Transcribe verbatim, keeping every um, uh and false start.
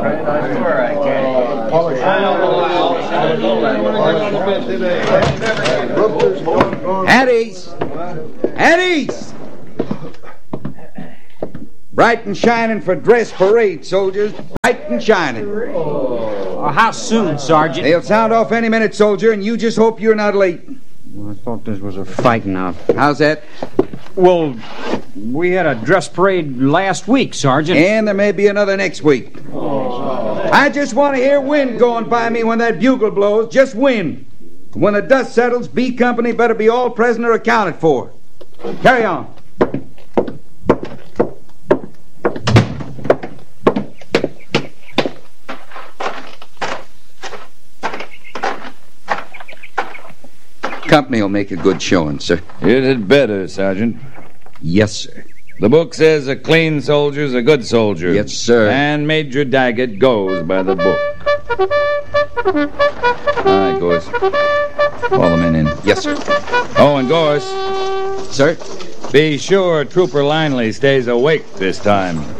At ease. At ease. Bright and shining for dress parade, soldiers. Bright and shining. Oh, how soon, Sergeant? They'll sound off any minute, soldier, and you just hope you're not late. Well, I thought this was a fighting outfit. How's that? Well, we had a dress parade last week, Sergeant. And there may be another next week. Oh. I just want to hear wind going by me when that bugle blows. Just wind. When the dust settles, B Company better be all present or accounted for. Carry on. Company will make a good showing, sir. It had better, Sergeant. Yes, sir. The book says a clean soldier's a good soldier. Yes, sir. And Major Daggett goes by the book. All right, Gorse. Call the men in. Yes, sir. Oh, and Gorse. Sir? Be sure Trooper Linley stays awake this time.